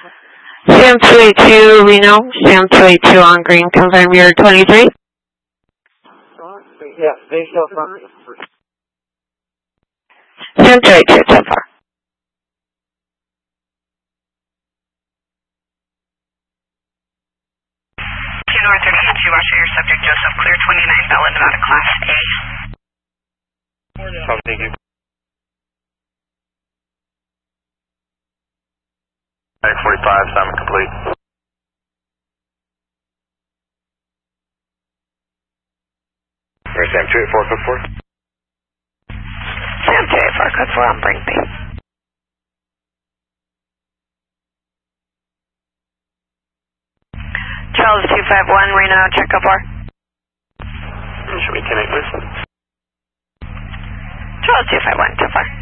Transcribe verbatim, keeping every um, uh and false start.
Sam two eighty-two Reno, Sam two eighty-two on green, confirm you're twenty-three. Yeah, they still front. Sam two eighty-two so far. two North thirty-two, Roger, your subject Joseph, clear twenty-nine, Bella, Nevada, Class A. Oh, thank you. nine forty-five, Simon complete. Where's Sam two eighty-four, code four? Sam two eighty-four, code four on Brink B. Charles two five one, Reno, check code four. Should we connect with? Charles two five one, so far.